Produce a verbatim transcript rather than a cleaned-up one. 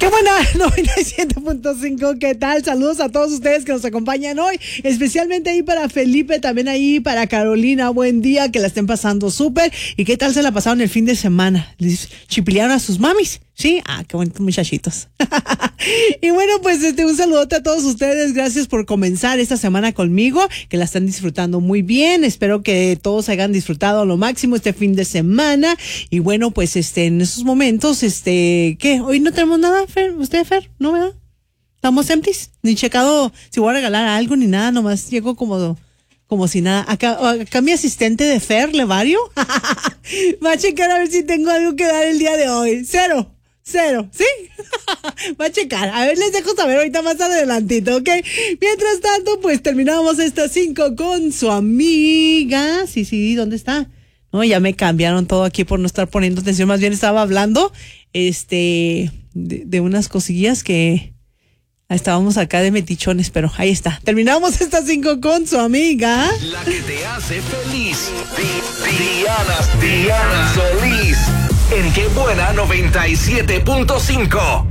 ¡Qué buena! noventa y siete punto cinco, ¿qué tal? Saludos a todos ustedes que nos acompañan hoy, especialmente ahí para Felipe, también ahí para Carolina. Buen día, que la estén pasando súper. ¿Y qué tal se la pasaron el fin de semana? ¿Les chipilearon a sus mamis? ¿Sí? Ah, qué bonitos muchachitos. Y bueno, pues este, un saludote a todos ustedes. Gracias por comenzar esta semana conmigo, que la están disfrutando muy bien. Espero que todos hayan disfrutado a lo máximo este fin de semana. Y bueno, pues este, en esos momentos, este, ¿qué? Hoy no tenemos nada, Fer. ¿Usted, Fer? ¿No, verdad? ¿Estamos empties? Ni checado si voy a regalar algo ni nada, nomás llego como... Como si nada. Acá, acá mi asistente de Fer, Levario, va a checar a ver si tengo algo que dar el día de hoy. Cero. Cero, ¿sí? Va a checar. A ver, les dejo saber ahorita más adelantito, ¿ok? Mientras tanto, pues terminamos estas cinco con su amiga. Sí, sí, ¿dónde está? No, ya me cambiaron todo aquí por no estar poniendo atención. Más bien estaba hablando, este, de, de unas cosillas que... Estábamos acá de metichones, pero ahí está. Terminamos estas cinco con su amiga. La que te hace feliz. Di- Diana, Diana Solís. En Qué Buena noventa y siete punto cinco.